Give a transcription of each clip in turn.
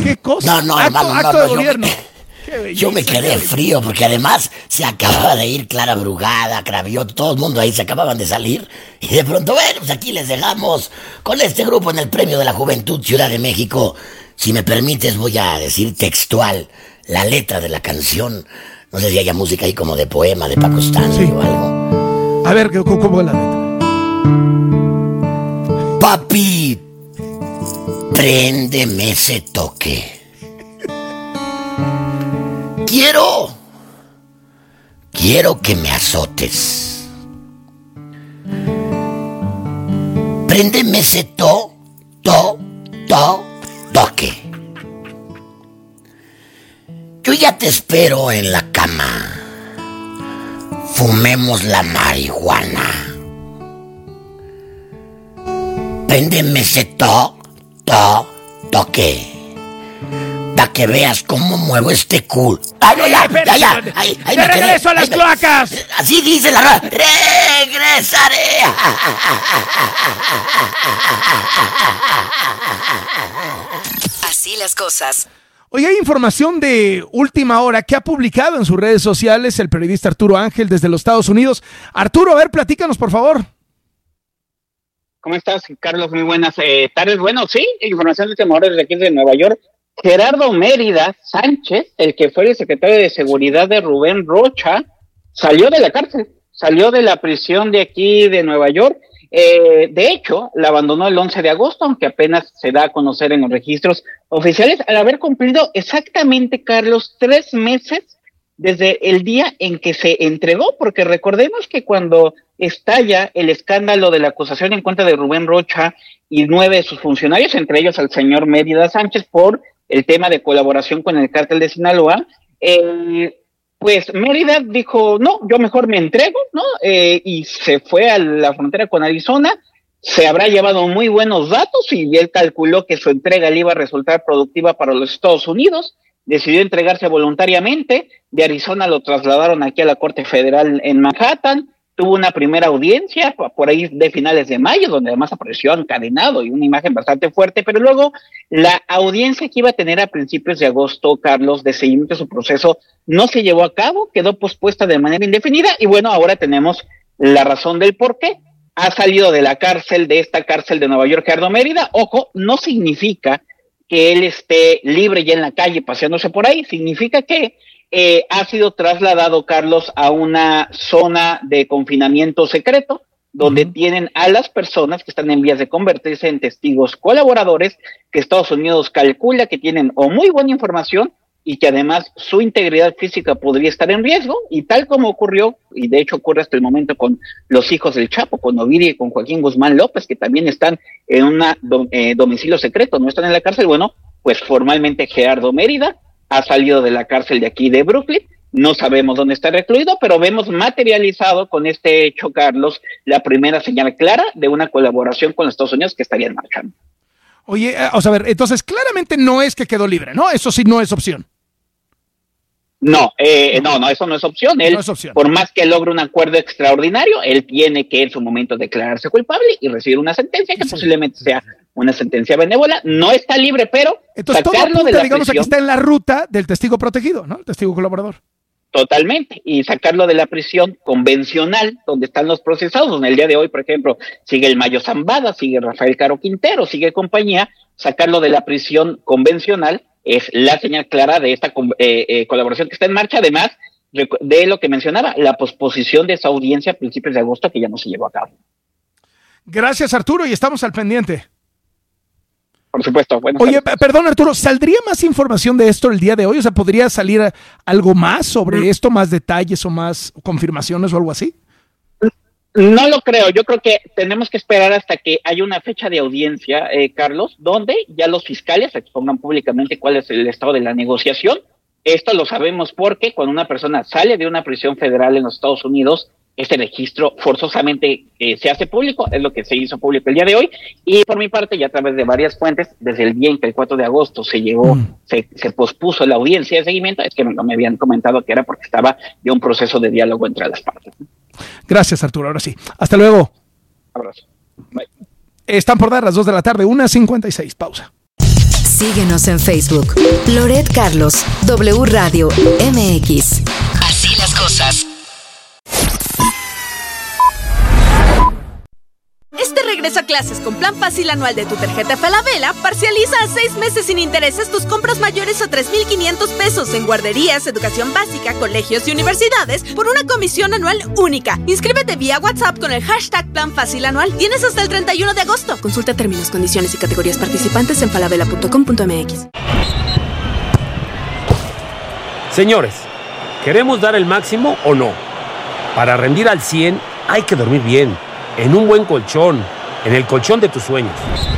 ¿Qué cosa? No, hermano, acto de gobierno. Yo me quedé frío porque además se acababa de ir Clara Brugada, Cravioto, todo el mundo ahí se acababan de salir y de pronto, bueno, pues aquí les dejamos con este grupo en el Premio de la Juventud Ciudad de México. Si me permites voy a decir textual la letra de la canción. No sé si haya música ahí como de poema de Paco Stanley o algo. A ver, ¿cómo es la letra? Papi, préndeme ese toque. Quiero que me azotes. Préndeme ese toque. Yo ya te espero en la cama. Fumemos la marihuana. Préndeme ese toque. Para que veas cómo muevo este culo. ¡Ay, no, ya! Ahí ¡De regreso a las cloacas! Así dice la rola. ¡Regresaré! Así las cosas. Hoy hay información de última hora que ha publicado en sus redes sociales el periodista Arturo Ángel desde los Estados Unidos. Arturo, a ver, platícanos, por favor. ¿Cómo estás, Carlos? Muy buenas tardes. Bueno, sí, información de última hora desde aquí de Nueva York. Gerardo Mérida Sánchez, el que fue el secretario de Seguridad de Rubén Rocha, salió de la cárcel, salió de la prisión de aquí de Nueva York. De hecho, la abandonó el 11 de agosto, aunque apenas se da a conocer en los registros oficiales, al haber cumplido exactamente, Carlos, 3 meses desde el día en que se entregó, porque recordemos que cuando estalla el escándalo de la acusación en contra de Rubén Rocha y 9 de sus funcionarios, entre ellos al señor Mérida Sánchez, por el tema de colaboración con el cártel de Sinaloa, pues Mérida dijo, no, yo mejor me entrego, ¿no? Y se fue a la frontera con Arizona, se habrá llevado muy buenos datos y él calculó que su entrega le iba a resultar productiva para los Estados Unidos, decidió entregarse voluntariamente, de Arizona lo trasladaron aquí a la Corte Federal en Manhattan, tuvo una primera audiencia por ahí de finales de mayo, donde además apareció encadenado y una imagen bastante fuerte, pero luego la audiencia que iba a tener a principios de agosto, Carlos, de seguimiento de su proceso, no se llevó a cabo, quedó pospuesta de manera indefinida y bueno, ahora tenemos la razón del por qué. Ha salido de la cárcel, de esta cárcel de Nueva York, Gerardo Mérida. Ojo, no significa que él esté libre ya en la calle paseándose por ahí, significa que ha sido trasladado, Carlos, a una zona de confinamiento secreto, donde tienen a las personas que están en vías de convertirse en testigos colaboradores, que Estados Unidos calcula que tienen o muy buena información y que además su integridad física podría estar en riesgo, y tal como ocurrió, y de hecho ocurre hasta el momento con los hijos del Chapo, con Ovidio y con Joaquín Guzmán López, que también están en un domicilio secreto, no están en la cárcel. Bueno, pues formalmente Gerardo Mérida ha salido de la cárcel de aquí de Brooklyn, no sabemos dónde está recluido, pero vemos materializado con este hecho, Carlos, la primera señal clara de una colaboración con los Estados Unidos que estaría en marcha. Oye, o sea, a ver, entonces claramente no es que quedó libre, ¿no? Eso sí no es opción. No, eso no es opción. Él, no es opción. Por más que logre un acuerdo extraordinario, él tiene que en su momento declararse culpable y recibir una sentencia que posiblemente sea una sentencia benévola. No está libre, pero entonces sacarlo todo apunta, digamos, aquí está en la ruta del testigo protegido, ¿no? El testigo colaborador. Totalmente, y sacarlo de la prisión convencional, donde están los procesados. En el día de hoy, por ejemplo, sigue el Mayo Zambada, sigue Rafael Caro Quintero, sigue compañía. Sacarlo de la prisión convencional es la señal clara de esta colaboración que está en marcha, además de lo que mencionaba, la posposición de esa audiencia a principios de agosto que ya no se llevó a cabo. Gracias, Arturo, y estamos al pendiente. Por supuesto. Oye, perdón, Arturo, ¿saldría más información de esto el día de hoy? O sea, ¿podría salir algo más sobre esto, más detalles o más confirmaciones o algo así? No lo creo. Yo creo que tenemos que esperar hasta que haya una fecha de audiencia, Carlos, donde ya los fiscales expongan públicamente cuál es el estado de la negociación. Esto lo sabemos porque cuando una persona sale de una prisión federal en los Estados Unidos, este registro forzosamente se hace público, es lo que se hizo público el día de hoy, y por mi parte, ya a través de varias fuentes, desde el día en que el 4 de agosto se llegó, se pospuso la audiencia de seguimiento, es que no me habían comentado que era porque estaba ya un proceso de diálogo entre las partes. Gracias, Arturo, ahora sí. Hasta luego. Abrazo. Bye. Están por dar las 2 de la tarde, 1:56, pausa. Síguenos en Facebook. Loret Carlos, W Radio MX. Así las cosas. Regresa a clases con plan fácil anual de tu tarjeta Falabella. Parcializa a 6 meses sin intereses tus compras mayores a 3,500 pesos en guarderías, educación básica, colegios y universidades por una comisión anual única. Inscríbete vía WhatsApp con el hashtag plan fácil anual. Tienes hasta el 31 de agosto. Consulta términos, condiciones y categorías participantes en falabella.com.mx. Señores, ¿queremos dar el máximo o no? Para rendir al 100 hay que dormir bien, en un buen colchón, en el colchón de tus sueños.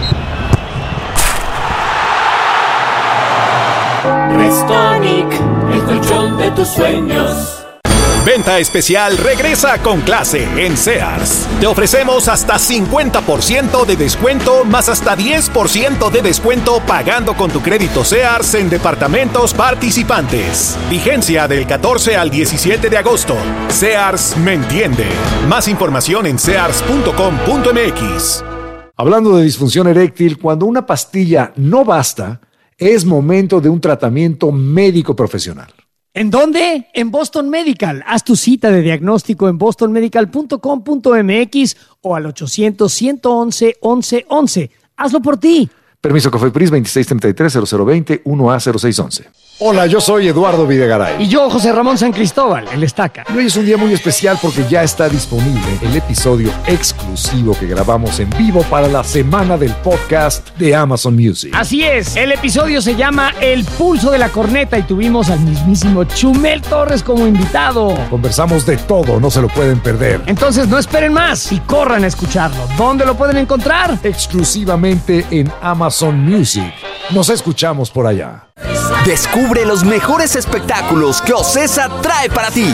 Restonic, el colchón de tus sueños. Venta especial regresa con clase en Sears. Te ofrecemos hasta 50% de descuento más hasta 10% de descuento pagando con tu crédito Sears en departamentos participantes. Vigencia del 14 al 17 de agosto. Sears me entiende. Más información en sears.com.mx. Hablando de disfunción eréctil, cuando una pastilla no basta, es momento de un tratamiento médico profesional. ¿En dónde? En Boston Medical. Haz tu cita de diagnóstico en bostonmedical.com.mx o al 800-111-1111. Hazlo por ti. Permiso COFEPRIS 2633-0020 1A0611. Hola, yo soy Eduardo Videgaray. Y yo, José Ramón San Cristóbal, el Estaca. Y hoy es un día muy especial porque ya está disponible el episodio exclusivo que grabamos en vivo para la semana del podcast de Amazon Music. Así es, el episodio se llama El Pulso de la Corneta y tuvimos al mismísimo Chumel Torres como invitado. Conversamos de todo, no se lo pueden perder. Entonces no esperen más y corran a escucharlo. ¿Dónde lo pueden encontrar? Exclusivamente en Amazon Music. Nos escuchamos por allá. Descubre los mejores espectáculos que Ocesa trae para ti.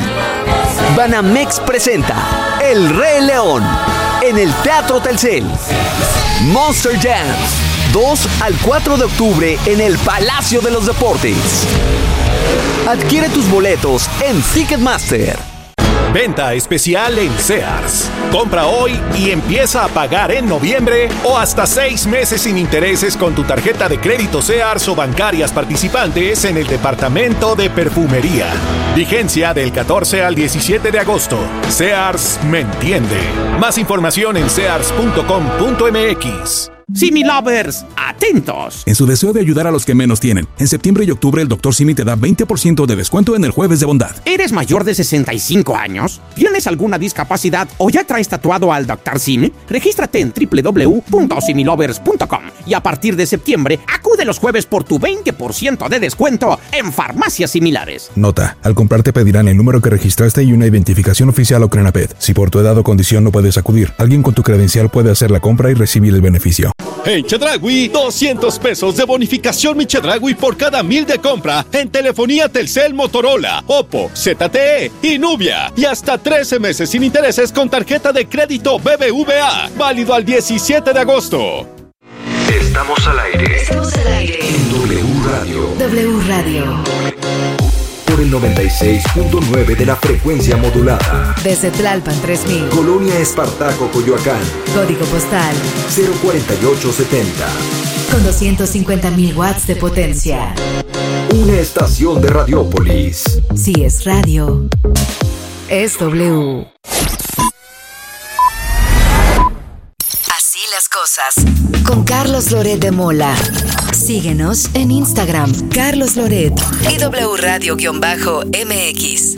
Banamex presenta El Rey León en el Teatro Telcel. Monster Jam 2 al 4 de octubre en el Palacio de los Deportes. Adquiere tus boletos en Ticketmaster. Venta especial en Sears. Compra hoy y empieza a pagar en noviembre o hasta 6 meses sin intereses con tu tarjeta de crédito Sears o bancarias participantes en el departamento de perfumería. Vigencia del 14 al 17 de agosto. Sears me entiende. Más información en sears.com.mx. Simi Lovers, atentos. En su deseo de ayudar a los que menos tienen, en septiembre y octubre el Dr. Simi te da 20% de descuento en el Jueves de Bondad. ¿Eres mayor de 65 años? ¿Tienes alguna discapacidad o ya traes tatuado al Dr. Simi? Regístrate en www.similovers.com y a partir de septiembre acude los jueves por tu 20% de descuento en farmacias similares. Nota, al comprar te pedirán el número que registraste y una identificación oficial o Crenaped. Si por tu edad o condición no puedes acudir, alguien con tu credencial puede hacer la compra y recibir el beneficio. En Chedraui, 200 pesos de bonificación Mi Chedraui por cada 1,000 de compra en telefonía Telcel, Motorola, Oppo, ZTE y Nubia. Y hasta 13 meses sin intereses con tarjeta de crédito BBVA. Válido al 17 de agosto. Estamos al aire. Estamos al aire. En W Radio. W Radio. Por el 96.9 de la frecuencia modulada. Desde Tlalpan 3000. Colonia Espartaco, Coyoacán. Código postal 04870. Con 250,000 watts de potencia. Una estación de Radiópolis. Si es radio, es W. Así las cosas. Con Carlos Loret de Mola. Síguenos en Instagram, Carlos Loret y W Radio-MX.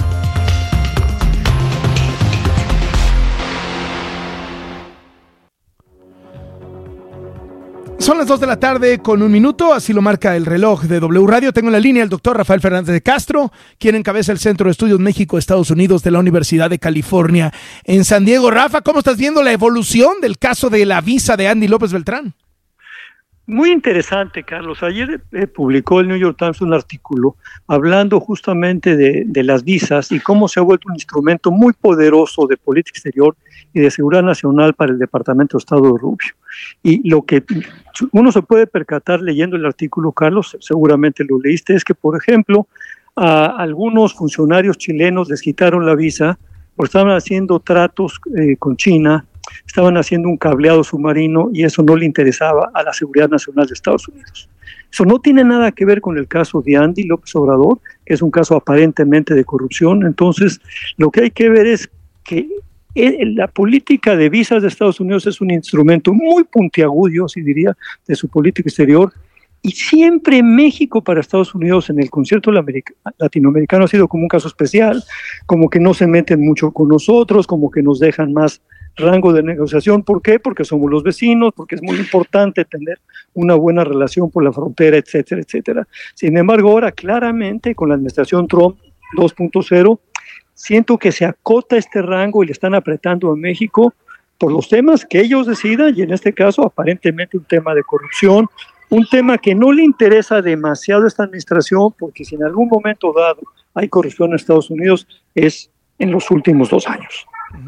Son las 2 de la tarde con 1 minuto, así lo marca el reloj de W Radio. Tengo en la línea al doctor Rafael Fernández de Castro, quien encabeza el Centro de Estudios México-Estados Unidos de la Universidad de California en San Diego. Rafa, ¿cómo estás viendo la evolución del caso de la visa de Andy López Beltrán? Muy interesante, Carlos. Ayer publicó el New York Times un artículo hablando justamente de las visas y cómo se ha vuelto un instrumento muy poderoso de política exterior y de seguridad nacional para el Departamento de Estado de Rubio. Y lo que uno se puede percatar leyendo el artículo, Carlos, seguramente lo leíste, es que, por ejemplo, a algunos funcionarios chilenos les quitaron la visa porque estaban haciendo tratos con China, estaban haciendo un cableado submarino y eso no le interesaba a la seguridad nacional de Estados Unidos. Eso no tiene nada que ver con el caso de Andy López Obrador, que es un caso aparentemente de corrupción. Entonces, lo que hay que ver es que la política de visas de Estados Unidos es un instrumento muy puntiagudo, sí diría, de su política exterior, y siempre México para Estados Unidos en el concierto latinoamericano ha sido como un caso especial, como que no se meten mucho con nosotros, como que nos dejan más rango de negociación. ¿Por qué? Porque somos los vecinos, porque es muy importante tener una buena relación por la frontera, etcétera, etcétera. Sin embargo, ahora claramente con la administración Trump 2.0, siento que se acota este rango y le están apretando a México por los temas que ellos decidan, y en este caso aparentemente un tema de corrupción, un tema que no le interesa demasiado a esta administración, porque si en algún momento dado hay corrupción en Estados Unidos es en los últimos 2 años.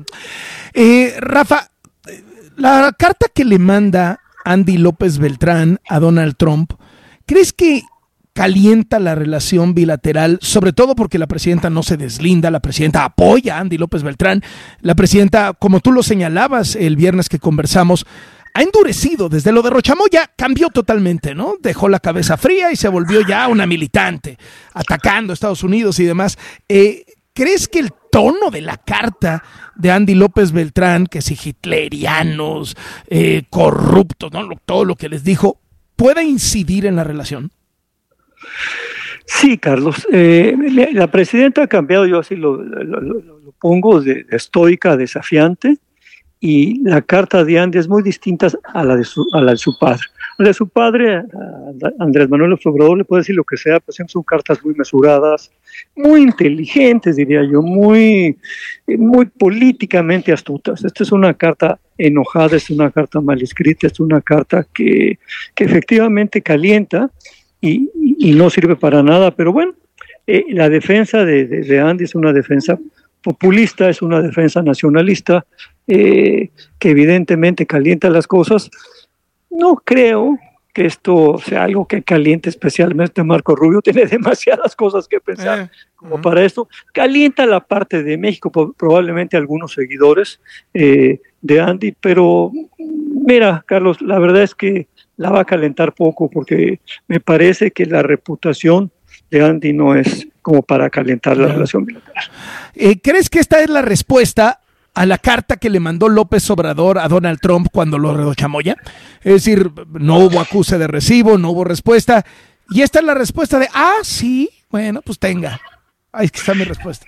Rafa, la carta que le manda Andy López Beltrán a Donald Trump, ¿crees que calienta la relación bilateral, sobre todo porque la presidenta no se deslinda, la presidenta apoya a Andy López Beltrán, la presidenta, como tú lo señalabas el viernes que conversamos, ha endurecido desde lo de Rochamoya, cambió totalmente, ¿no? Dejó la cabeza fría y se volvió ya una militante, atacando a Estados Unidos y demás. ¿Crees que el tono de la carta de Andy López Beltrán, que si hitlerianos, corruptos, ¿no? Todo lo que les dijo, pueda incidir en la relación? Sí, Carlos. La presidenta ha cambiado, yo así lo pongo, de estoica a desafiante, y la carta de Andy es muy distinta a la de su padre. La de su padre, Andrés Manuel López Obrador, le puede decir lo que sea, pero siempre son cartas muy mesuradas, muy inteligentes, diría yo, muy políticamente astutas. Esta es una carta enojada, es una carta mal escrita, es una carta que efectivamente calienta y no sirve para nada, pero bueno, la defensa de Andy es una defensa populista, es una defensa nacionalista, que evidentemente calienta las cosas. No creo que esto sea algo que caliente especialmente a Marco Rubio, tiene demasiadas cosas que pensar como para esto. Calienta la parte de México, probablemente algunos seguidores de Andy, pero mira, Carlos, la verdad es que la va a calentar poco, porque me parece que la reputación de Andy no es como para calentar la relación bilateral. ¿Crees que esta es la respuesta a la carta que le mandó López Obrador a Donald Trump cuando lo Rochamoya? Es decir, no hubo acuse de recibo, no hubo respuesta, y esta es la respuesta de, sí, bueno, pues tenga. Ahí está mi respuesta.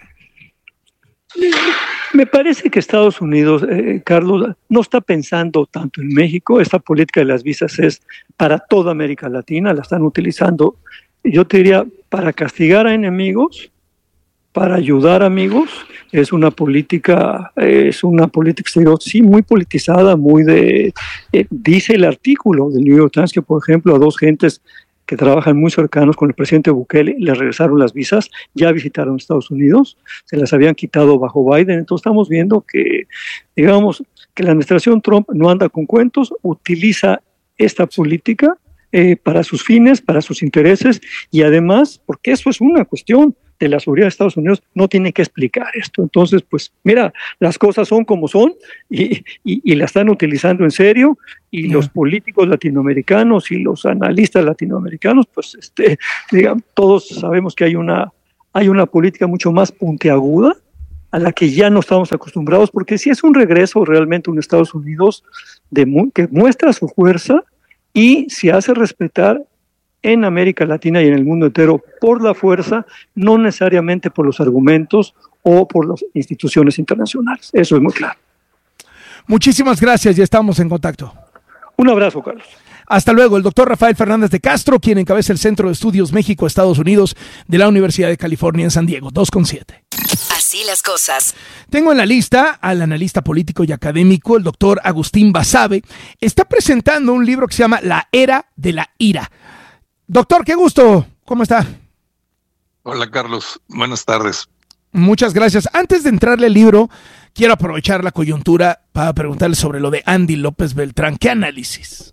Me parece que Estados Unidos, Carlos, no está pensando tanto en México. Esta política de las visas es para toda América Latina, la están utilizando, yo te diría, para castigar a enemigos, para ayudar a amigos. Es una política exterior, sí, muy politizada, dice el artículo del New York Times que, por ejemplo, a 2 gentes que trabajan muy cercanos con el presidente Bukele le regresaron las visas, ya visitaron Estados Unidos, se las habían quitado bajo Biden. Entonces estamos viendo que, digamos, que la administración Trump no anda con cuentos, utiliza esta política para sus fines, para sus intereses, y además, porque eso es una cuestión de la seguridad de Estados Unidos, no tiene que explicar esto. Entonces, pues mira, las cosas son como son y la están utilizando en serio, y los políticos latinoamericanos y los analistas latinoamericanos, pues digamos, todos sabemos que hay una política mucho más puntiaguda a la que ya no estamos acostumbrados, porque sí es un regreso realmente a un Estados Unidos que muestra su fuerza y se hace respetar en América Latina y en el mundo entero por la fuerza, no necesariamente por los argumentos o por las instituciones internacionales. Eso es muy claro. Muchísimas gracias, ya estamos en contacto. Un abrazo, Carlos. Hasta luego. El doctor Rafael Fernández de Castro, quien encabeza el Centro de Estudios México-Estados Unidos de la Universidad de California en San Diego, 2:7. Así las cosas. Tengo en la lista al analista político y académico, el doctor Agustín Basabe. Está presentando un libro que se llama La Era de la Ira. Doctor, qué gusto. ¿Cómo está? Hola, Carlos. Buenas tardes. Muchas gracias. Antes de entrarle al libro, quiero aprovechar la coyuntura para preguntarle sobre lo de Andy López Beltrán. ¿Qué análisis?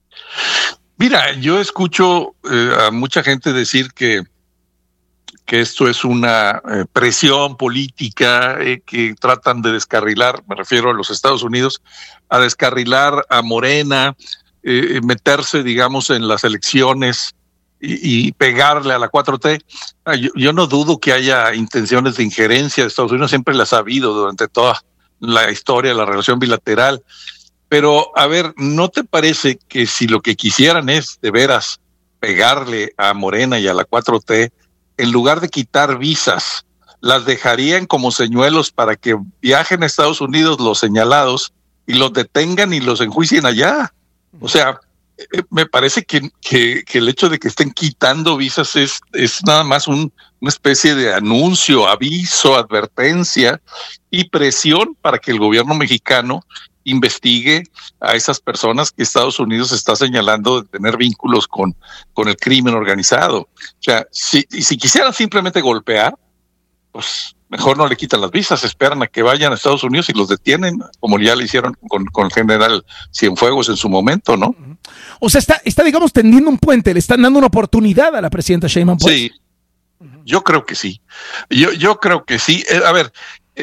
Mira, yo escucho a mucha gente decir que esto es una presión política que tratan de descarrilar, me refiero a los Estados Unidos, a descarrilar a Morena, meterse, digamos, en las elecciones y pegarle a la 4T. Yo no dudo que haya intenciones de injerencia de Estados Unidos, siempre las ha habido durante toda la historia de la relación bilateral. Pero, a ver, ¿no te parece que si lo que quisieran es de veras pegarle a Morena y a la 4T, en lugar de quitar visas, las dejarían como señuelos para que viajen a Estados Unidos los señalados y los detengan y los enjuicien allá? O sea, me parece que el hecho de que estén quitando visas es nada más una especie de anuncio, aviso, advertencia y presión para que el gobierno mexicano investigue a esas personas que Estados Unidos está señalando de tener vínculos con el crimen organizado. O sea, si quisieran simplemente golpear, pues mejor no le quitan las visas, esperan a que vayan a Estados Unidos y los detienen, como ya le hicieron con el general Cienfuegos en su momento, ¿no? O sea, está digamos, tendiendo un puente, le están dando una oportunidad a la presidenta Sheinbaum. Pues. Sí, yo creo que sí. Yo creo que sí. A ver,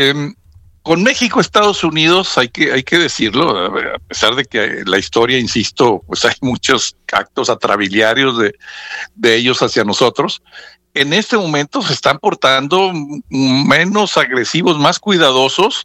con México, Estados Unidos, hay que decirlo, a pesar de que la historia, insisto, pues hay muchos actos atrabiliarios de ellos hacia nosotros. En este momento se están portando menos agresivos, más cuidadosos.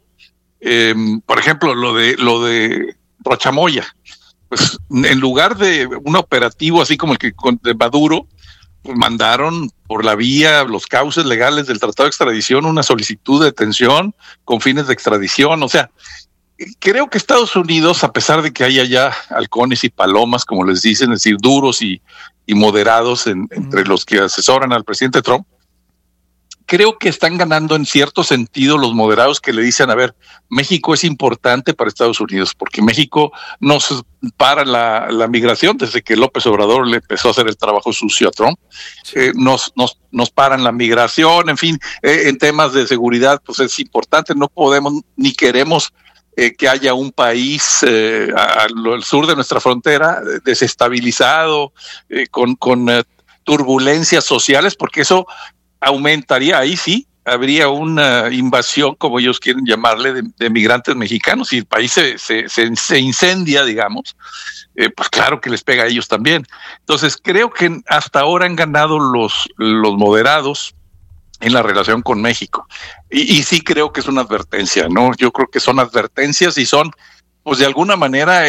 Por ejemplo, lo de Rochamoya. Pues en lugar de un operativo así como el que de Maduro, pues mandaron por la vía, los cauces legales del Tratado de Extradición, una solicitud de detención con fines de extradición. O sea, creo que Estados Unidos, a pesar de que haya ya halcones y palomas, como les dicen, es decir, duros y moderados entre los que asesoran al presidente Trump, creo que están ganando en cierto sentido los moderados que le dicen, a ver, México es importante para Estados Unidos, porque México nos para la migración desde que López Obrador le empezó a hacer el trabajo sucio a Trump, nos paran la migración, en fin, en temas de seguridad, pues es importante, no podemos ni queremos que haya un país al sur de nuestra frontera desestabilizado, con turbulencias sociales, porque eso aumentaría, ahí sí, habría una invasión, como ellos quieren llamarle, de migrantes mexicanos. Si el país se incendia, digamos, pues claro que les pega a ellos también. Entonces, creo que hasta ahora han ganado los moderados en la relación con México. Y sí creo que es una advertencia, ¿no? Yo creo que son advertencias y son, pues de alguna manera,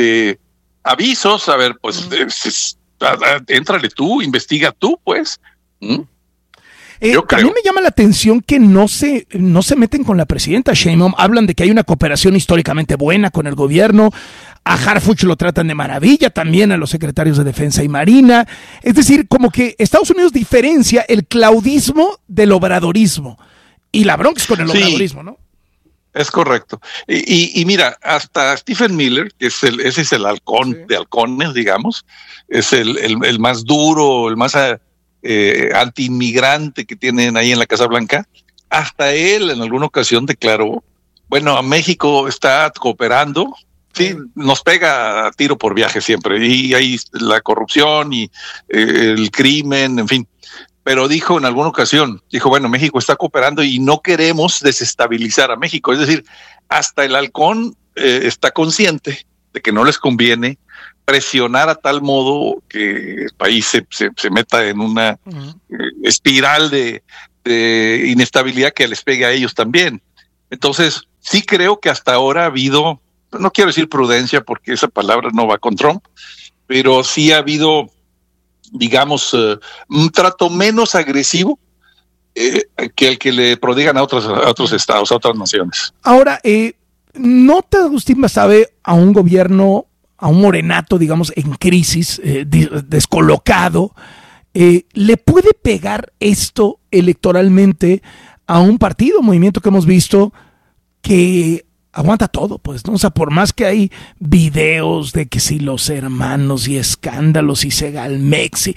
avisos. A ver, pues, éntrale tú, investiga tú, pues. También me llama la atención que no se meten con la presidenta Sheinbaum. Hablan de que hay una cooperación históricamente buena con el gobierno. A Harfuch lo tratan de maravilla, también a los secretarios de Defensa y Marina. Es decir, como que Estados Unidos diferencia el claudismo del obradorismo. Y la bronca es con el obradorismo, ¿no? Es correcto. Y mira, hasta Stephen Miller, que ese es el halcón de halcones, digamos, es el más duro, el más anti-inmigrante que tienen ahí en la Casa Blanca, hasta él en alguna ocasión declaró, bueno, a México está cooperando, sí, nos pega a tiro por viaje siempre, y ahí la corrupción y el crimen, en fin, pero dijo en alguna ocasión, bueno, México está cooperando y no queremos desestabilizar a México, es decir, hasta el halcón está consciente de que no les conviene presionar a tal modo que el país se meta en una espiral de inestabilidad que les pegue a ellos también. Entonces, sí creo que hasta ahora ha habido, no quiero decir prudencia porque esa palabra no va con Trump, pero sí ha habido, digamos, un trato menos agresivo que el que le prodigan a otros estados, a otras naciones. Ahora, ¿nota, Agustín Basabe, a un gobierno, a un morenato, digamos, en crisis, descolocado, le puede pegar esto electoralmente a un partido, movimiento que hemos visto que aguanta todo, pues, ¿no? O sea, por más que hay videos de que si los hermanos y escándalos y Segalmex,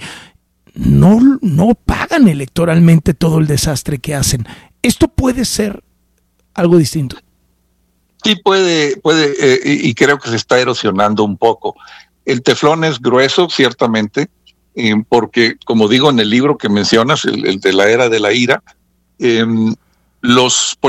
no pagan electoralmente todo el desastre que hacen. ¿Esto puede ser algo distinto? Sí, puede, y creo que se está erosionando un poco. El teflón es grueso, ciertamente, porque, como digo en el libro que mencionas, el de la era de la ira, los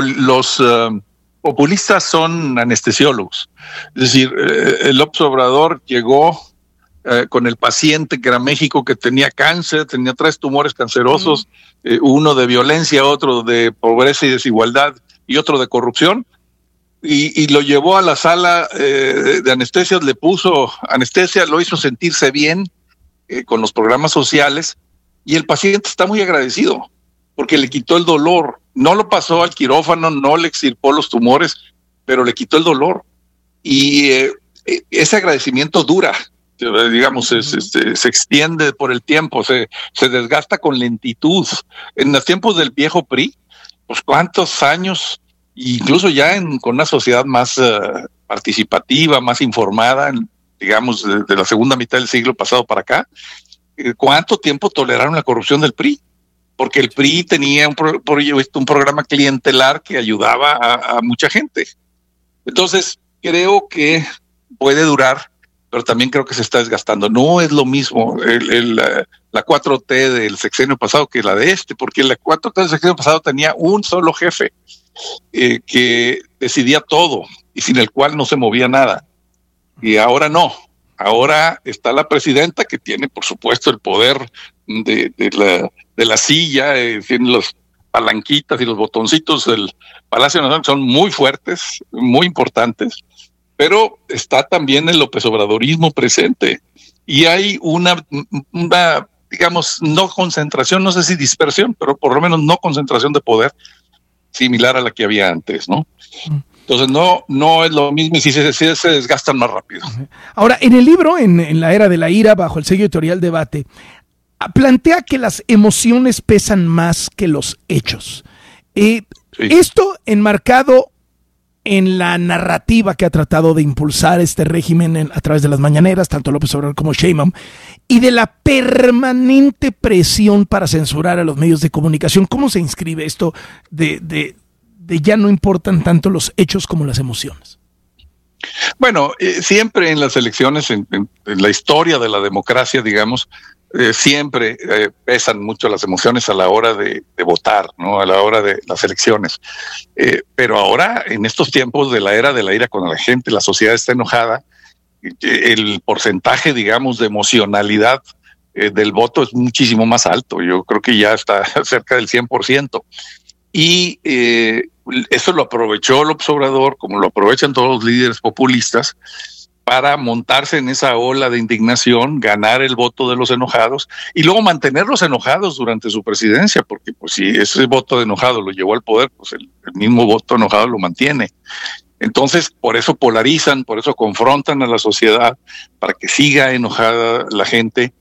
populistas son anestesiólogos. Es decir, el López Obrador llegó con el paciente que era México, que tenía cáncer, tenía 3 tumores cancerosos, uno de violencia, otro de pobreza y desigualdad y otro de corrupción, y lo llevó a la sala de anestesia, le puso anestesia, lo hizo sentirse bien con los programas sociales, y el paciente está muy agradecido porque le quitó el dolor. No lo pasó al quirófano, no le extirpó los tumores, pero le quitó el dolor. Y ese agradecimiento dura, digamos, se extiende por el tiempo, se desgasta con lentitud. En los tiempos del viejo PRI, pues cuántos años, incluso ya con una sociedad más participativa, más informada, digamos, de la segunda mitad del siglo pasado para acá, ¿cuánto tiempo toleraron la corrupción del PRI? Porque el PRI tenía un programa clientelar que ayudaba a mucha gente. Entonces, creo que puede durar, pero también creo que se está desgastando. No es lo mismo la 4T del sexenio pasado que la de este, porque la 4T del sexenio pasado tenía un solo jefe que decidía todo y sin el cual no se movía nada. Y ahora no. Ahora está la presidenta, que tiene, por supuesto, el poder de la silla, tiene las palanquitas y los botoncitos del Palacio Nacional, que son muy fuertes, muy importantes, pero está también el López Obradorismo presente. Y hay una, digamos, no concentración, no sé si dispersión, pero por lo menos no concentración de poder similar a la que había antes, ¿no? Entonces no es lo mismo y sí se desgastan más rápido. Ahora, en el libro, en La Era de la Ira, bajo el sello editorial Debate, plantea que las emociones pesan más que los hechos. Sí. Esto enmarcado en la narrativa que ha tratado de impulsar este régimen a través de las mañaneras, tanto López Obrador como Sheinbaum, y de la permanente presión para censurar a los medios de comunicación. ¿Cómo se inscribe esto de ya no importan tanto los hechos como las emociones? Bueno, siempre en las elecciones, en la historia de la democracia, digamos, siempre pesan mucho las emociones a la hora de votar, ¿no? A la hora de las elecciones. Pero ahora, en estos tiempos de la era de la ira, cuando la gente, la sociedad está enojada, el porcentaje, digamos, de emocionalidad del voto es muchísimo más alto. Yo creo que ya está cerca del 100%. Y eso lo aprovechó López Obrador, como lo aprovechan todos los líderes populistas, para montarse en esa ola de indignación, ganar el voto de los enojados y luego mantenerlos enojados durante su presidencia, porque pues si ese voto de enojado lo llevó al poder, pues el mismo voto enojado lo mantiene. Entonces, por eso polarizan, por eso confrontan a la sociedad, para que siga enojada la gente.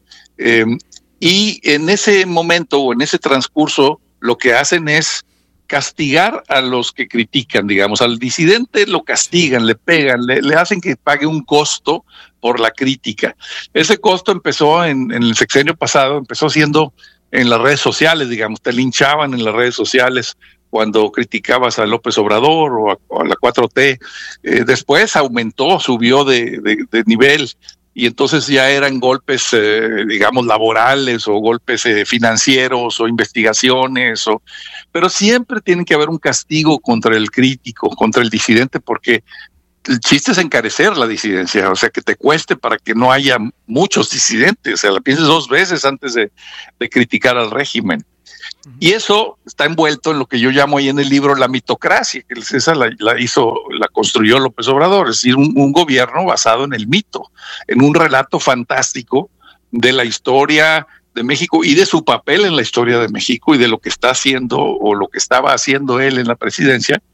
Y en ese momento o en ese transcurso, lo que hacen es castigar a los que critican, digamos, al disidente lo castigan, le pegan, le hacen que pague un costo por la crítica. Ese costo empezó en el sexenio pasado, empezó siendo en las redes sociales, digamos, te linchaban en las redes sociales cuando criticabas a López Obrador o a la 4T. Después aumentó, subió de nivel, y entonces ya eran golpes, digamos, laborales o golpes financieros o investigaciones, pero siempre tiene que haber un castigo contra el crítico, contra el disidente, porque el chiste es encarecer la disidencia, o sea, que te cueste para que no haya muchos disidentes, o sea, la pienses 2 veces antes de criticar al régimen. Y eso está envuelto en lo que yo llamo ahí en el libro la mitocracia, que esa la construyó López Obrador, es decir, un gobierno basado en el mito, en un relato fantástico de la historia de México y de su papel en la historia de México y de lo que está haciendo o lo que estaba haciendo él en la presidencia.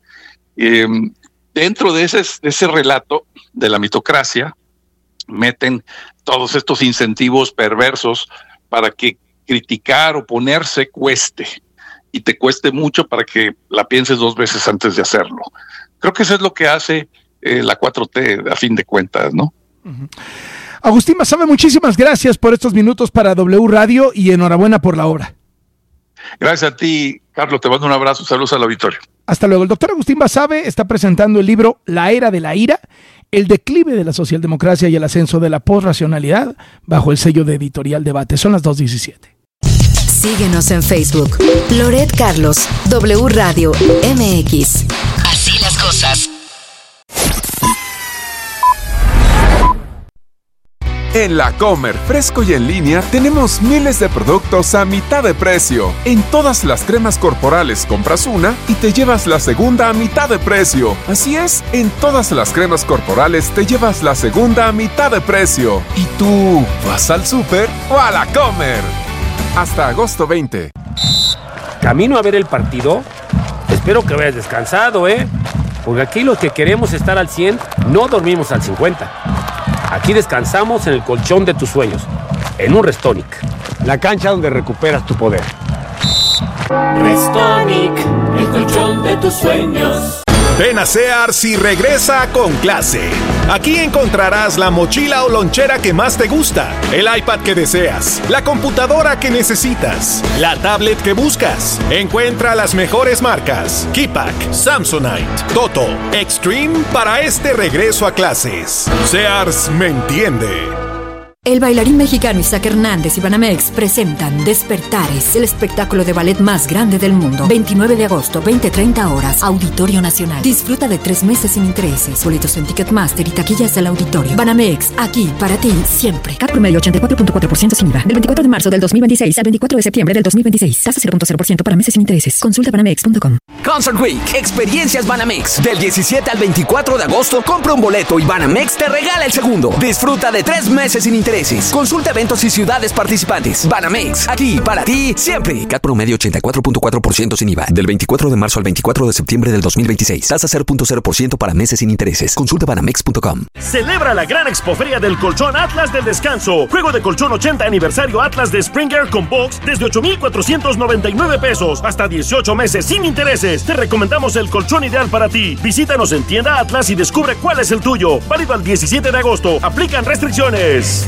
Dentro de ese relato de la mitocracia meten todos estos incentivos perversos para que criticar, oponerse cueste, y te cueste mucho para que la pienses 2 veces antes de hacerlo. Creo que eso es lo que hace la 4T a fin de cuentas, ¿no? Agustín Basabe, muchísimas gracias por estos minutos para W Radio y enhorabuena por la obra. Gracias a ti, Carlos, te mando un abrazo, saludos al auditorio. Hasta luego. El doctor Agustín Basabe está presentando el libro La Era de la Ira, el declive de la socialdemocracia y el ascenso de la posracionalidad, bajo el sello de editorial Debate. Son las 2:17. Síguenos en Facebook. Loret Carlos, W Radio MX. Así las cosas. En La Comer, fresco y en línea, tenemos miles de productos a mitad de precio. En todas las cremas corporales compras una y te llevas la segunda a mitad de precio. Así es, en todas las cremas corporales te llevas la segunda a mitad de precio. ¿Y tú vas al súper o a La Comer? Hasta agosto 20. ¿Camino a ver el partido? Espero que vayas descansado, ¿eh? Porque aquí los que queremos estar al 100 no dormimos al 50. Aquí descansamos en el colchón de tus sueños, en un Restonic. La cancha donde recuperas tu poder. Restonic, el colchón de tus sueños. Ven a Sears y regresa con clase. Aquí encontrarás la mochila o lonchera que más te gusta, el iPad que deseas, la computadora que necesitas, la tablet que buscas. Encuentra las mejores marcas: Keypack, Samsonite, Toto, Extreme para este regreso a clases. Sears me entiende. El bailarín mexicano Isaac Hernández y Banamex presentan Despertares, el espectáculo de ballet más grande del mundo. 29 de agosto, 20:30 horas, Auditorio Nacional. Disfruta de 3 meses sin intereses. Boletos en Ticketmaster y taquillas del auditorio. Banamex, aquí para ti siempre. CAT promedio 84.4% sin IVA. Del 24 de marzo del 2026 al 24 de septiembre del 2026. Tasa 0.0% para meses sin intereses. Consulta banamex.com. Concert Week, experiencias Banamex. Del 17 al 24 de agosto, compra un boleto y Banamex te regala el segundo. Disfruta de 3 meses sin intereses. Consulta eventos y ciudades participantes. Banamex, aquí para ti siempre. CAT promedio 84.4% sin IVA. Del 24 de marzo al 24 de septiembre del 2026. Tasa 0.0% para meses sin intereses. Consulta banamex.com. Celebra la gran expoferia del colchón Atlas del Descanso. Juego de colchón 80 aniversario Atlas de Springer con box desde 8,499 pesos. Hasta 18 meses sin intereses. Te recomendamos el colchón ideal para ti. Visítanos en tienda Atlas y descubre cuál es el tuyo. Válido al 17 de agosto. Aplican restricciones.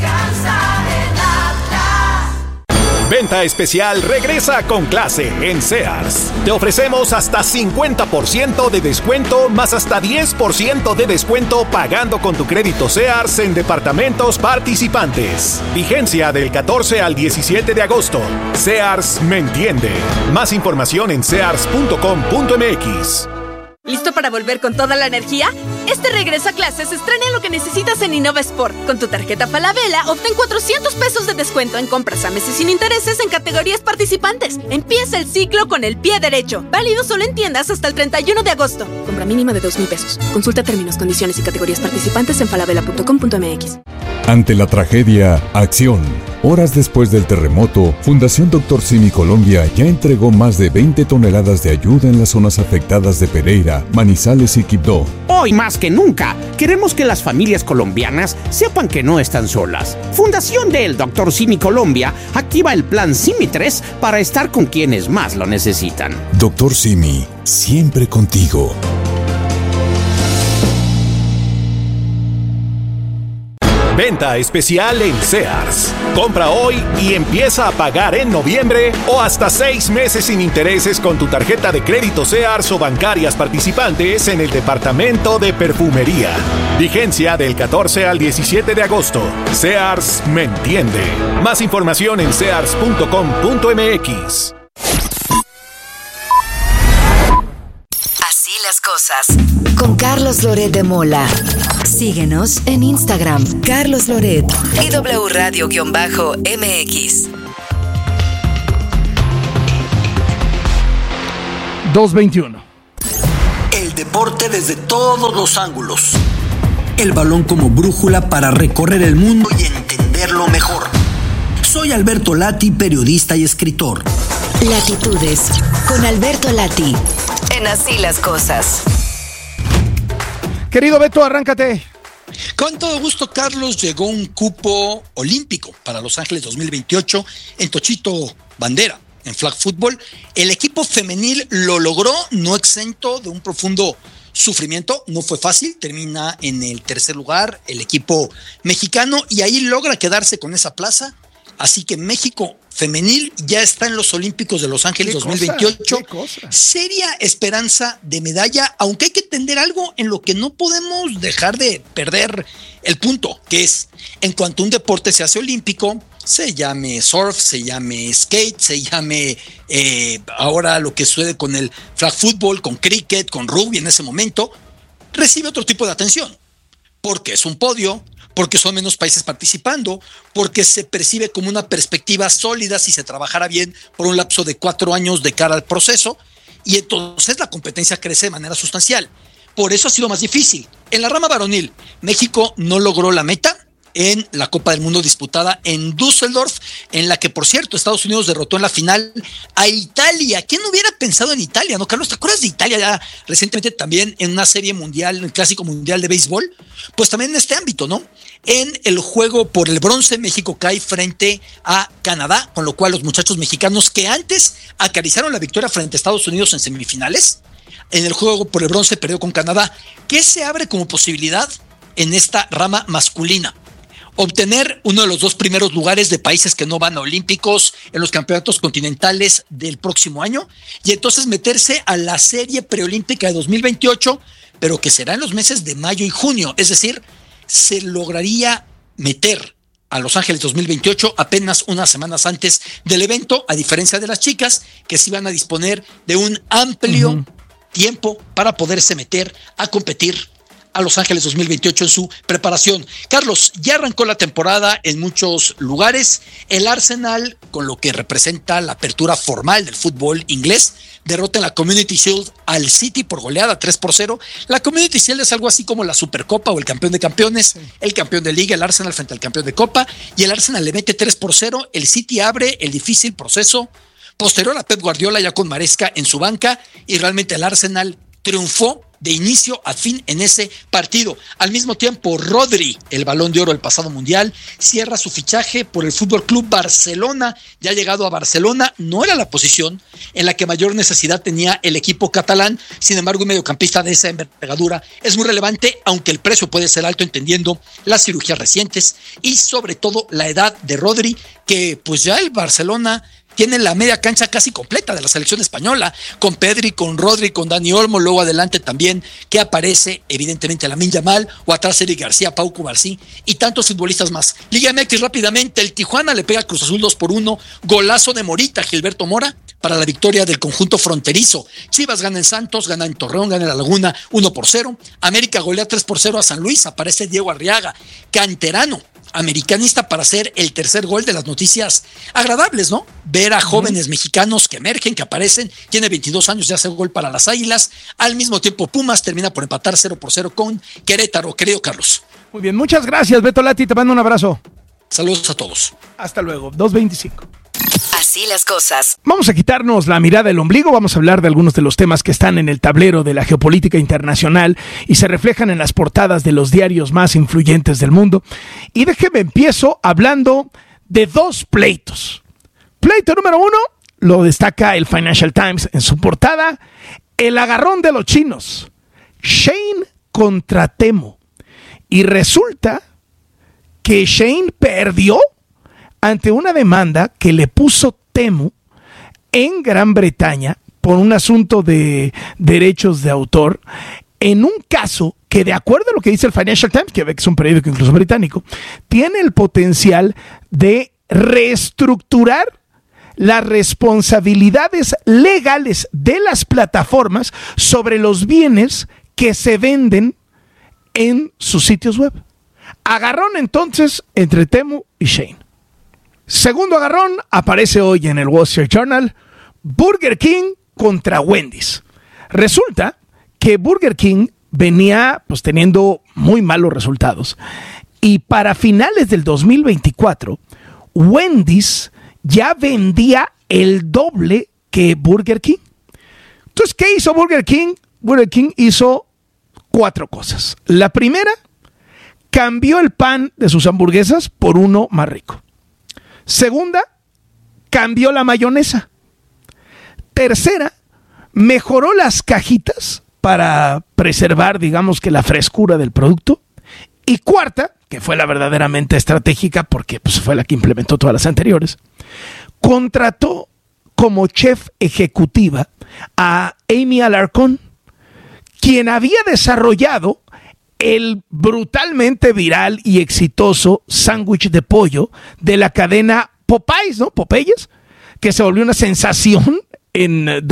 Venta especial regresa con clase en Sears. Te ofrecemos hasta 50% de descuento más hasta 10% de descuento pagando con tu crédito Sears en departamentos participantes. Vigencia del 14 al 17 de agosto. Sears me entiende. Más información en sears.com.mx. ¿Listo para volver con toda la energía? Este regreso a clases estrena lo que necesitas en Innova Sport. Con tu tarjeta Falabella, obtén 400 pesos de descuento en compras a meses sin intereses en categorías participantes. Empieza el ciclo con el pie derecho. Válido solo en tiendas hasta el 31 de agosto. Compra mínima de 2,000 pesos. Consulta términos, condiciones y categorías participantes en falabella.com.mx. Ante la tragedia, acción. Horas después del terremoto, Fundación Dr. Simi Colombia ya entregó más de 20 toneladas de ayuda en las zonas afectadas de Pereira, Manizales y Quibdó. Hoy más que nunca, queremos que las familias colombianas sepan que no están solas. Fundación del Dr. Simi Colombia activa el plan Simi 3 para estar con quienes más lo necesitan. Dr. Simi, siempre contigo. Venta especial en Sears. Compra hoy y empieza a pagar en noviembre o hasta 6 meses sin intereses con tu tarjeta de crédito Sears o bancarias participantes en el departamento de perfumería. Vigencia del 14 al 17 de agosto. Sears me entiende. Más información en sears.com.mx. Así las cosas. Con Carlos Loret de Mola. Síguenos en Instagram, Carlos Loret y W Radio-MX. 2:21. El deporte desde todos los ángulos. El balón como brújula para recorrer el mundo y entenderlo mejor. Soy Alberto Lati, periodista y escritor. Latitudes con Alberto Lati. En Así las cosas. Querido Beto, arráncate. Con todo gusto, Carlos. Llegó un cupo olímpico para Los Ángeles 2028 en Tochito Bandera, en flag football. El equipo femenil lo logró, no exento de un profundo sufrimiento. No fue fácil, termina en el tercer lugar el equipo mexicano y ahí logra quedarse con esa plaza. Así que México femenil ya está en los Olímpicos de Los Ángeles 2028. Seria esperanza de medalla, aunque hay que entender algo en lo que no podemos dejar de perder el punto, que es, en cuanto un deporte se hace olímpico, se llame surf, se llame skate, se llame ahora lo que sucede con el flag football, con cricket, con rugby en ese momento, recibe otro tipo de atención, porque es un podio, porque son menos países participando, porque se percibe como una perspectiva sólida si se trabajara bien por un lapso de 4 años de cara al proceso, y entonces la competencia crece de manera sustancial. Por eso ha sido más difícil. En la rama varonil, México no logró la meta en la Copa del Mundo disputada en Düsseldorf, en la que, por cierto, Estados Unidos derrotó en la final a Italia. ¿Quién hubiera pensado en Italia, no, Carlos? ¿Te acuerdas de Italia ya recientemente también en una serie mundial, en el Clásico Mundial de Béisbol? Pues también en este ámbito, ¿no? En el juego por el bronce, México cae frente a Canadá, con lo cual los muchachos mexicanos que antes acariciaron la victoria frente a Estados Unidos en semifinales, en el juego por el bronce perdió con Canadá. ¿Qué se abre como posibilidad en esta rama masculina? Obtener uno de los 2 primeros lugares de países que no van a olímpicos en los campeonatos continentales del próximo año, y entonces meterse a la serie preolímpica de 2028, pero que será en los meses de mayo y junio. Es decir, se lograría meter a Los Ángeles 2028 apenas unas semanas antes del evento, a diferencia de las chicas, que sí van a disponer de un amplio tiempo para poderse meter a competir a Los Ángeles 2028 en su preparación. Carlos, ya arrancó la temporada en muchos lugares. El Arsenal, con lo que representa la apertura formal del fútbol inglés, derrota en la Community Shield al City por goleada 3-0. La Community Shield es algo así como la Supercopa o el campeón de campeones, el campeón de liga, el Arsenal frente al campeón de Copa, y el Arsenal le mete 3-0. El City abre el difícil proceso posterior a Pep Guardiola ya con Maresca en su banca, y realmente el Arsenal triunfó de inicio a fin en ese partido. Al mismo tiempo, Rodri, el Balón de Oro del pasado Mundial, cierra su fichaje por el Fútbol Club Barcelona. Ya llegado a Barcelona, no era la posición en la que mayor necesidad tenía el equipo catalán. Sin embargo, un mediocampista de esa envergadura es muy relevante, aunque el precio puede ser alto entendiendo las cirugías recientes y sobre todo la edad de Rodri, que pues ya el Barcelona tiene la media cancha casi completa de la selección española, con Pedri, con Rodri, con Dani Olmo, luego adelante también que aparece evidentemente Lamine Yamal, o atrás Eric García, Pau Cubarsí y tantos futbolistas más. Liga MX rápidamente, el Tijuana le pega a Cruz Azul 2-1, golazo de Morita, Gilberto Mora, para la victoria del conjunto fronterizo. Chivas gana en Santos, gana en Torreón, gana en La Laguna 1-0, América golea 3-0 a San Luis, aparece Diego Arriaga, canterano, americanista, para hacer el tercer gol. De las noticias agradables, ¿no? Ver a jóvenes mexicanos que emergen, que aparecen. Tiene 22 años, ya hace gol para las Águilas. Al mismo tiempo, Pumas termina por empatar 0-0 con Querétaro, querido Carlos. Muy bien, muchas gracias, Beto Lati, te mando un abrazo. Saludos a todos. Hasta luego, 2:25. Así las cosas. Vamos a quitarnos la mirada del ombligo, vamos a hablar de algunos de los temas que están en el tablero de la geopolítica internacional y se reflejan en las portadas de los diarios más influyentes del mundo. Y déjeme empiezo hablando de 2 pleitos. Pleito número 1, lo destaca el Financial Times en su portada, el agarrón de los chinos, Shein contra Temu. Y resulta que Shein perdió ante una demanda que le puso Temu en Gran Bretaña por un asunto de derechos de autor, en un caso que, de acuerdo a lo que dice el Financial Times, que es un periódico incluso británico, tiene el potencial de reestructurar las responsabilidades legales de las plataformas sobre los bienes que se venden en sus sitios web. Agarrón entonces entre Temu y Shein. Segundo agarrón aparece hoy en el Wall Street Journal, Burger King contra Wendy's. Resulta que Burger King venía pues teniendo muy malos resultados y para finales del 2024 Wendy's ya vendía el doble que Burger King. Entonces, ¿qué hizo Burger King? Burger King hizo 4 cosas. La primera, cambió el pan de sus hamburguesas por uno más rico. Segunda, cambió la mayonesa. Tercera, mejoró las cajitas para preservar, digamos que la frescura del producto. Y cuarta, que fue la verdaderamente estratégica porque pues, fue la que implementó todas las anteriores, contrató como chef ejecutiva a Amy Alarcón, quien había desarrollado el brutalmente viral y exitoso sándwich de pollo de la cadena Popeyes, ¿no? Popeyes, que se volvió una sensación en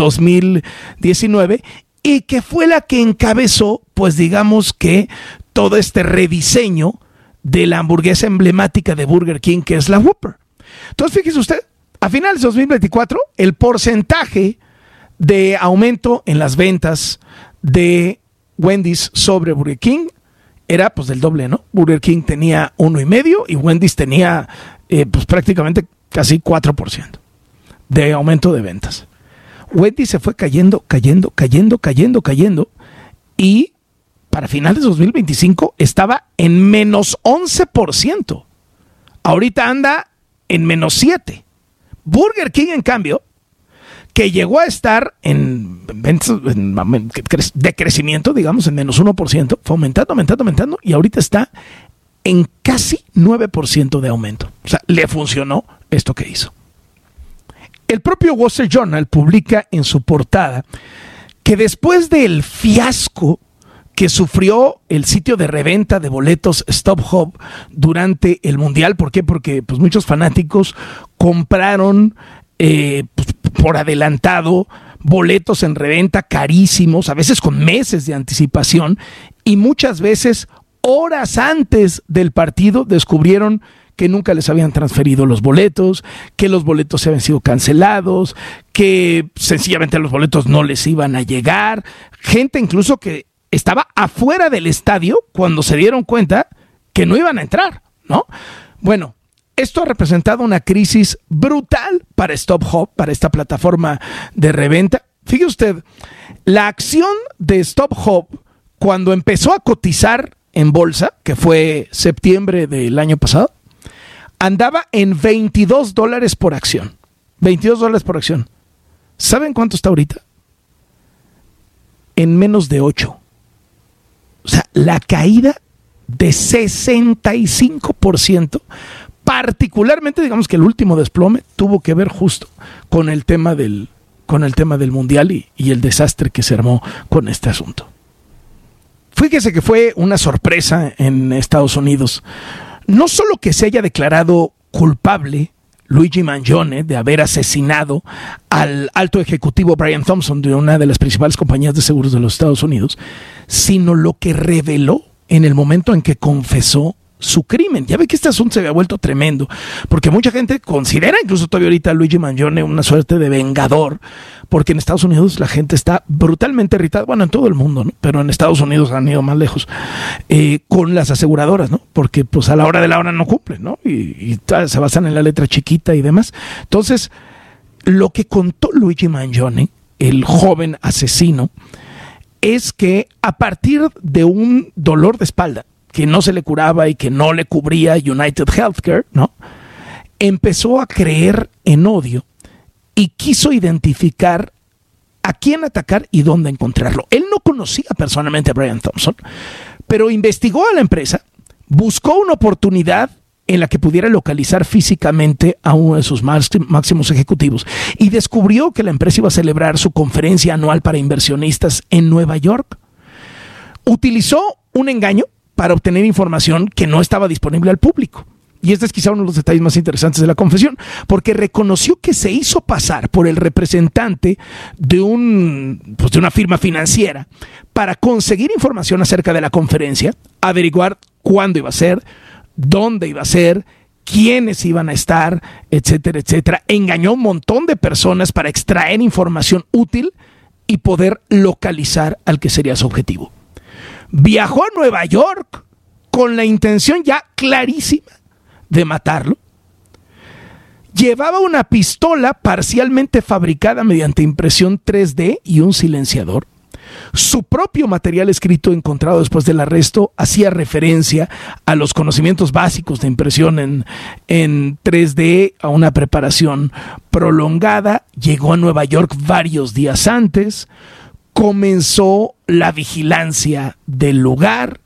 2019 y que fue la que encabezó, pues digamos que todo este rediseño de la hamburguesa emblemática de Burger King, que es la Whopper. Entonces, fíjese usted, a finales de 2024, el porcentaje de aumento en las ventas de Wendy's sobre Burger King era pues del doble, ¿no? Burger King tenía 1,5% y Wendy's tenía pues prácticamente casi 4% de aumento de ventas. Wendy's se fue cayendo y para finales de 2025 estaba en menos 11%. Ahorita anda en menos 7%. Burger King, en cambio, que llegó a estar en decrecimiento, digamos, en menos 1%, fue aumentando, y ahorita está en casi 9% de aumento. O sea, le funcionó esto que hizo. El propio Wall Street Journal publica en su portada que después del fiasco que sufrió el sitio de reventa de boletos StubHub durante el Mundial. ¿Por qué? Porque pues, muchos fanáticos compraron por adelantado boletos en reventa carísimos, a veces con meses de anticipación, y muchas veces horas antes del partido descubrieron que nunca les habían transferido los boletos, que los boletos se habían sido cancelados, que sencillamente los boletos no les iban a llegar. Gente incluso que estaba afuera del estadio cuando se dieron cuenta que no iban a entrar, ¿no? Bueno, esto ha representado una crisis brutal para StubHub, para esta plataforma de reventa. Fíjese usted, la acción de StubHub cuando empezó a cotizar en bolsa, que fue septiembre del año pasado, andaba en $22 por acción. $22 por acción. ¿Saben cuánto está ahorita? En menos de 8. O sea, la caída de 65%, particularmente, digamos que el último desplome tuvo que ver justo con el tema del Mundial y el desastre que se armó con este asunto. Fíjese que fue una sorpresa en Estados Unidos. No solo que se haya declarado culpable Luigi Mangione de haber asesinado al alto ejecutivo Brian Thompson de una de las principales compañías de seguros de los Estados Unidos, sino lo que reveló en el momento en que confesó su crimen. Ya ve que este asunto se había vuelto tremendo, porque mucha gente considera, incluso todavía ahorita, a Luigi Mangione una suerte de vengador, porque en Estados Unidos la gente está brutalmente irritada, bueno, en todo el mundo, ¿no? Pero en Estados Unidos han ido más lejos, con las aseguradoras, ¿no? Porque pues a la hora de la hora no cumplen, ¿no? Y se basan en la letra chiquita y demás. Entonces, lo que contó Luigi Mangione, el joven asesino, es que a partir de un dolor de espalda que no se le curaba y que no le cubría United Healthcare, ¿no? Empezó a creer en odio y quiso identificar a quién atacar y dónde encontrarlo. Él no conocía personalmente a Brian Thompson, pero investigó a la empresa, buscó una oportunidad en la que pudiera localizar físicamente a uno de sus máximos ejecutivos y descubrió que la empresa iba a celebrar su conferencia anual para inversionistas en Nueva York. Utilizó un engaño para obtener información que no estaba disponible al público. Y este es quizá uno de los detalles más interesantes de la confesión, porque reconoció que se hizo pasar por el representante de una firma financiera para conseguir información acerca de la conferencia, averiguar cuándo iba a ser, dónde iba a ser, quiénes iban a estar, etcétera, etcétera. Engañó a un montón de personas para extraer información útil y poder localizar al que sería su objetivo. Viajó a Nueva York con la intención ya clarísima de matarlo. Llevaba una pistola parcialmente fabricada mediante impresión 3D y un silenciador. Su propio material escrito encontrado después del arresto hacía referencia a los conocimientos básicos de impresión en 3D, a una preparación prolongada. Llegó a Nueva York varios días antes. Comenzó la vigilancia del lugar.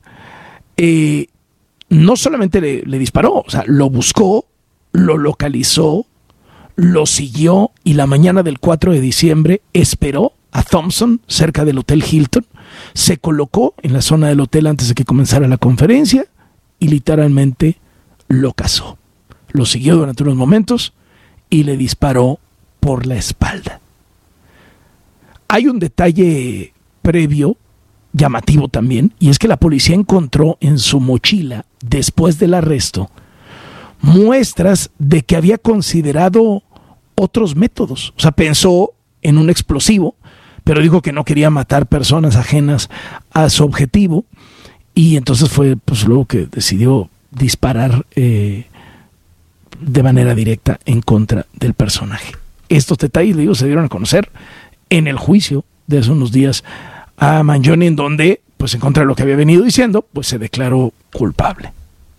No solamente le disparó, o sea, lo buscó, lo localizó, lo siguió y la mañana del 4 de diciembre esperó a Thompson cerca del Hotel Hilton, se colocó en la zona del hotel antes de que comenzara la conferencia y literalmente lo cazó. Lo siguió durante unos momentos y le disparó por la espalda. Hay un detalle previo, llamativo también, y es que la policía encontró en su mochila después del arresto, muestras de que había considerado otros métodos. O sea, pensó en un explosivo, pero dijo que no quería matar personas ajenas a su objetivo, y entonces fue pues luego que decidió disparar de manera directa en contra del personaje. Estos detalles, digo, se dieron a conocer en el juicio de hace unos días a Mangione, en donde, pues en contra de lo que había venido diciendo, pues se declaró culpable.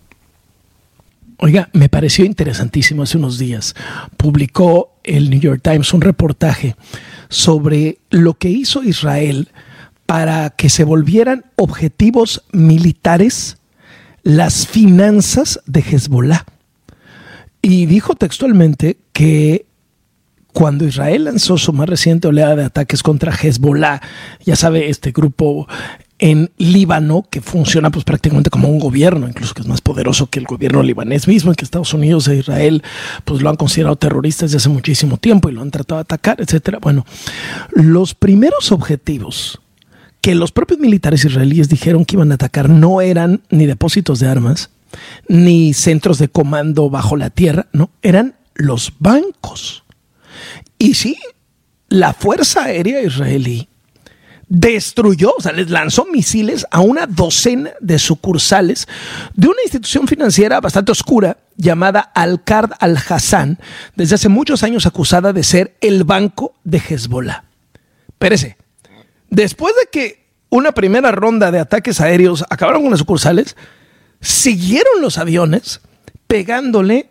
Oiga, me pareció interesantísimo. Hace unos días publicó el New York Times un reportaje sobre lo que hizo Israel para que se volvieran objetivos militares las finanzas de Hezbollah. Y dijo textualmente que cuando Israel lanzó su más reciente oleada de ataques contra Hezbollah, ya sabe, este grupo en Líbano, que funciona pues prácticamente como un gobierno, incluso que es más poderoso que el gobierno libanés mismo, y que Estados Unidos e Israel pues lo han considerado terroristas desde hace muchísimo tiempo y lo han tratado de atacar, etcétera. Bueno, los primeros objetivos que los propios militares israelíes dijeron que iban a atacar no eran ni depósitos de armas, ni centros de comando bajo la tierra, no, eran los bancos. Y sí, la Fuerza Aérea israelí destruyó, o sea, les lanzó misiles a una docena de sucursales de una institución financiera bastante oscura llamada Al-Qard Al-Hassan, desde hace muchos años acusada de ser el banco de Hezbollah. Espérese, después de que una primera ronda de ataques aéreos acabaron con las sucursales, siguieron los aviones pegándole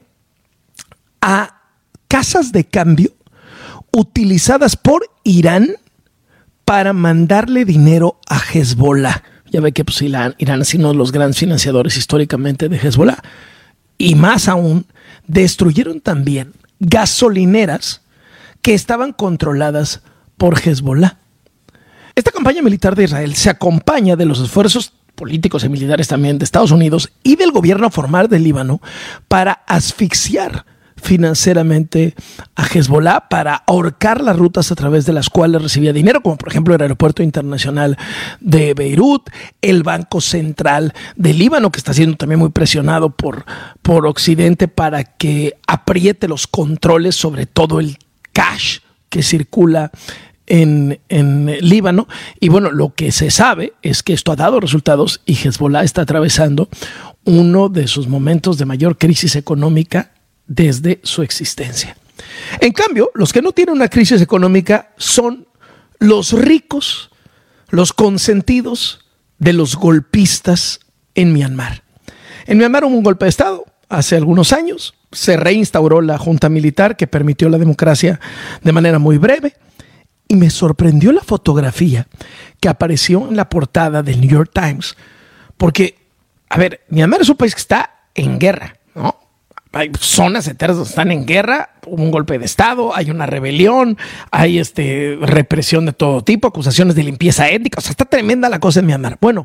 a casas de cambio utilizadas por Irán para mandarle dinero a Hezbollah. Ya ve que pues, Irán ha sido uno de los grandes financiadores históricamente de Hezbollah. Y más aún, destruyeron también gasolineras que estaban controladas por Hezbollah. Esta campaña militar de Israel se acompaña de los esfuerzos políticos y militares también de Estados Unidos y del gobierno formal del Líbano para asfixiar financieramente a Hezbollah, para ahorcar las rutas a través de las cuales recibía dinero, como por ejemplo el aeropuerto internacional de Beirut, el Banco Central del Líbano, que está siendo también muy presionado por Occidente para que apriete los controles sobre todo el cash que circula en Líbano. Y bueno, lo que se sabe es que esto ha dado resultados y Hezbollah está atravesando uno de sus momentos de mayor crisis económica desde su existencia. En cambio, los que no tienen una crisis económica son los ricos, los consentidos de los golpistas en Myanmar. En Myanmar hubo un golpe de Estado hace algunos años, se reinstauró la junta militar que permitió la democracia de manera muy breve, y me sorprendió la fotografía que apareció en la portada del New York Times, porque, a ver, Myanmar es un país que está en guerra, ¿no? Hay zonas enteras donde están en guerra, hubo un golpe de Estado, hay una rebelión, hay represión de todo tipo, acusaciones de limpieza étnica, o sea, está tremenda la cosa en Myanmar. Bueno,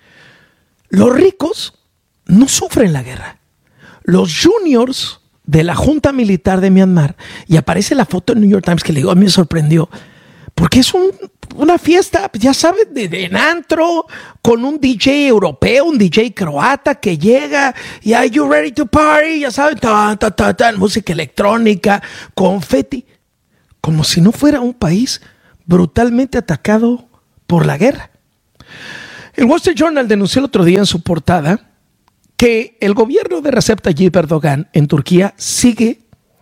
los ricos no sufren la guerra. Los juniors de la junta militar de Myanmar, y aparece la foto en New York Times que le digo, a mí me sorprendió, porque es una fiesta, ya sabes, de antro, con un DJ europeo, un DJ croata que llega y "Are you ready to party?", ya sabes, música electrónica, confeti, como si no fuera un país brutalmente atacado por la guerra. El Wall Street Journal denunció el otro día en su portada que el gobierno de Recep Tayyip Erdogan en Turquía sigue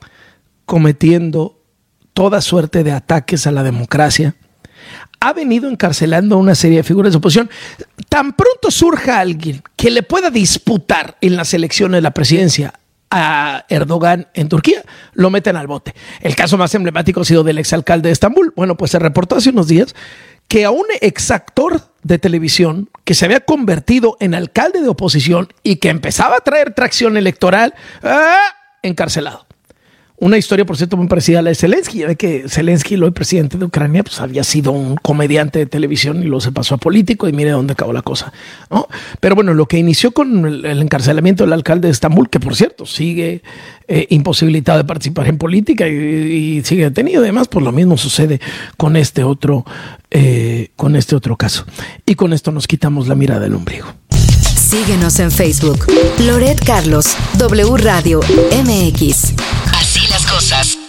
cometiendo toda suerte de ataques a la democracia. Ha venido encarcelando a una serie de figuras de oposición. Tan pronto surja alguien que le pueda disputar en las elecciones de la presidencia a Erdogan en Turquía, lo meten al bote. El caso más emblemático ha sido del exalcalde de Estambul. Bueno, pues se reportó hace unos días que a un exactor de televisión que se había convertido en alcalde de oposición y que empezaba a traer tracción electoral, encarcelado. Una historia, por cierto, muy parecida a la de Zelensky. Ya ve que Zelensky, el hoy presidente de Ucrania, pues había sido un comediante de televisión y luego se pasó a político, y mire dónde acabó la cosa, ¿no? Pero bueno, lo que inició con el encarcelamiento del alcalde de Estambul, que por cierto sigue imposibilitado de participar en política y sigue detenido. Además, pues lo mismo sucede con este otro caso. Y con esto nos quitamos la mirada del ombligo. Síguenos en Facebook. Loret Carlos, W Radio MX. Así las cosas.